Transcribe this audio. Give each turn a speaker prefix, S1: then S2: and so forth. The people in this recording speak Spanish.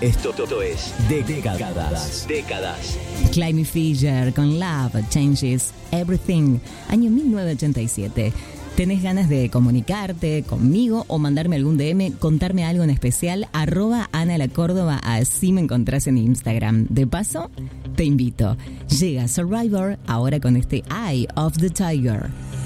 S1: Esto es Décadas.
S2: Climby Fisher con Love Changes Everything, año 1987. ¿Tenés ganas de comunicarte conmigo o mandarme algún DM, contarme algo en especial? @Ana La Córdoba, así me encontrás en Instagram. De paso, te invito. Llega Survivor ahora con este Eye of the Tiger.